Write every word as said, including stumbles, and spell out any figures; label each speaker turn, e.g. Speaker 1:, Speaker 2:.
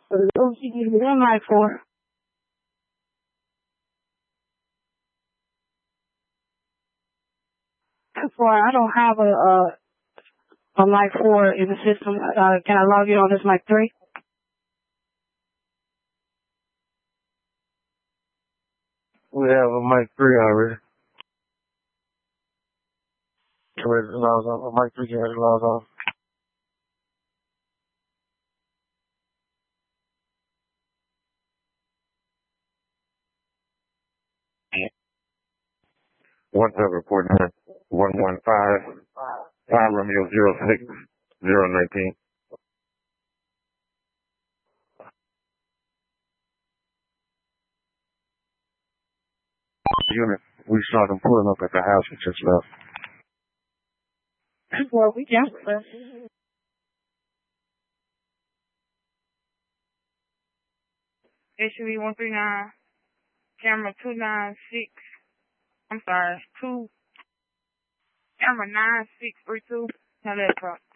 Speaker 1: O G gives me one like four. For I don't have a a, a mic four in the system. Uh, can I log in on this mic three?
Speaker 2: We have a mic three already. Ready to log on. A mic three ready to log on. One seven report nine one one five five Romeo zero six zero nineteen. Unit. We saw them pulling up at the house we just left.
Speaker 1: Well, we can.
Speaker 3: It should be one three nine, camera two nine six. I'm sorry, two, camera nine six three two. Now that's up.